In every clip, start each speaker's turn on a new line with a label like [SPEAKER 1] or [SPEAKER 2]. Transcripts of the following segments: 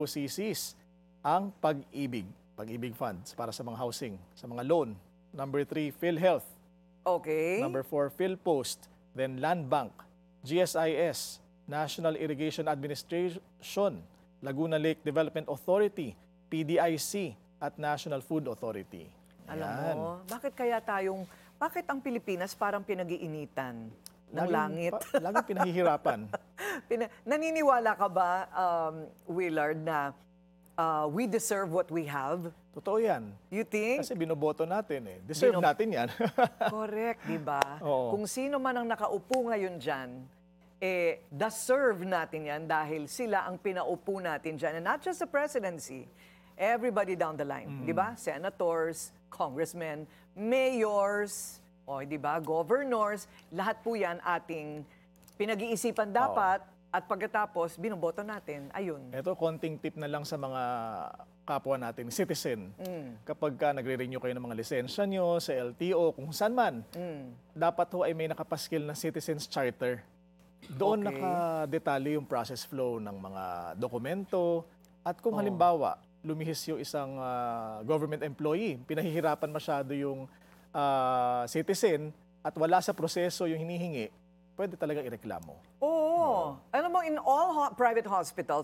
[SPEAKER 1] CCs ang Pag-ibig funds para sa mga housing, sa mga loan. Number 3, PhilHealth.
[SPEAKER 2] Okay.
[SPEAKER 1] Number 4, PhilPost. Then Land Bank, GSIS, National Irrigation Administration, Laguna Lake Development Authority, PDIC, at National Food Authority.
[SPEAKER 2] Alam mo, bakit ang Pilipinas parang pinag-iinitan ng
[SPEAKER 1] Laging
[SPEAKER 2] langit?
[SPEAKER 1] Laging pinahihirapan.
[SPEAKER 2] Naniniwala ka ba, Willard, na we deserve what we have?
[SPEAKER 1] Totoo yan.
[SPEAKER 2] You think?
[SPEAKER 1] Kasi binoboto natin eh. Deserve natin yan.
[SPEAKER 2] Correct, di ba?
[SPEAKER 1] Oo.
[SPEAKER 2] Kung sino man ang nakaupo ngayon dyan, deserve natin yan dahil sila ang pinaupo natin dyan. And not just the presidency, everybody down the line. Di ba? Senators, congressmen, mayors, di ba? Governors, lahat po yan ating pinag-iisipan dapat. At pagkatapos, binoboto natin. Ayun.
[SPEAKER 1] Ito, konting tip na lang sa mga kapwa natin, citizen. Kapag nagre-renew kayo ng mga lisensya nyo sa LTO, kung saan man, dapat ho ay may nakapaskil na Citizens Charter. Doon nakadetalye yung process flow ng mga dokumento. At kung halimbawa, lumihis yung isang government employee, pinahihirapan masyado yung citizen at wala sa proseso yung hinihingi, pwede talaga ireklamo.
[SPEAKER 2] Oo. Alam mo, in all private hospitals,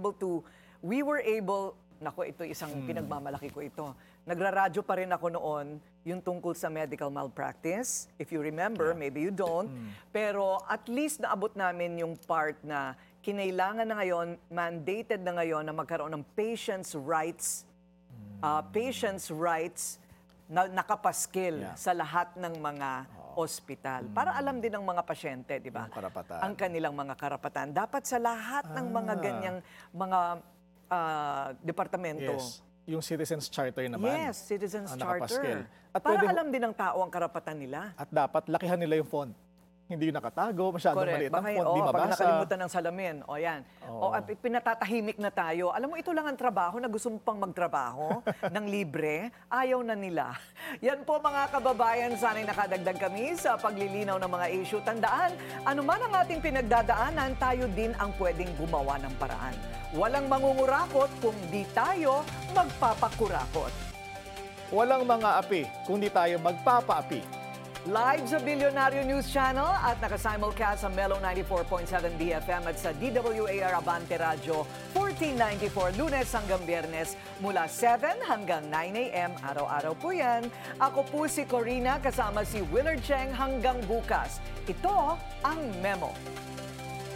[SPEAKER 2] nako, ito isang pinagmamalaki ko ito. Nagraradyo pa rin ako noon yung tungkol sa medical malpractice. If you remember, maybe you don't. Pero at least naabot namin yung part na kinailangan na ngayon, mandated na ngayon na magkaroon ng patient's rights na nakapaskil sa lahat ng mga ospital. Para alam din ng mga pasyente, di ba? Ang kanilang mga karapatan. Dapat sa lahat ng mga ganyang mga departamento.
[SPEAKER 1] Yes. Yung Citizens Charter naman.
[SPEAKER 2] Yes, Citizens Charter.
[SPEAKER 1] At
[SPEAKER 2] para alam din ng tao ang karapatan nila.
[SPEAKER 1] At dapat lakihan nila yung font. Hindi yung nakatago, masyadong maliit ang font, di mabasa.
[SPEAKER 2] Pag nakalimutan ng salamin, yan. At pinatatahimik na tayo. Alam mo, ito lang ang trabaho na gusto mo pang magtrabaho ng libre. Ayaw na nila. Yan po mga kababayan, sana'y nakadagdag kami sa paglilinaw ng mga issue. Tandaan, anuman ang ating pinagdadaanan, tayo din ang pwedeng gumawa ng paraan. Walang mangungurakot kung di tayo magpapakurakot.
[SPEAKER 1] Walang mga api kung di tayo magpapaapi.
[SPEAKER 2] Live sa Bilyonaryo News Channel at nakasimulcast sa Melo 94.7 DFM at sa DWAR Abante Radio 1494 Lunes hanggang Biyernes mula 7 hanggang 9 a.m. Araw-araw po yan. Ako po si Corina kasama si Willard Cheng hanggang bukas. Ito ang Memo.